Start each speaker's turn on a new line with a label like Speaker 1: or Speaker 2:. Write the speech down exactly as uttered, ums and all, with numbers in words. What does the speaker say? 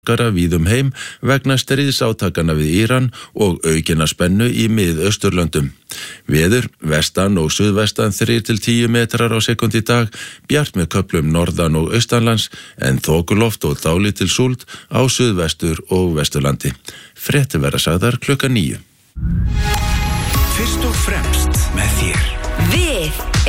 Speaker 1: víðum heim vegna stríðsátakana við Íran og aukinna spennu í Mið-Austurlöndum. Veður, vestan og suðvestan þrír til tíu metrar á sekúnd í dag, bjart með köflum norðan og austanlands, en þokuloft og dálítil súld á suðvestur og vesturlandi. Fréttir verða sagðar klukkan níu.
Speaker 2: Fyrst og fremst með þér. Við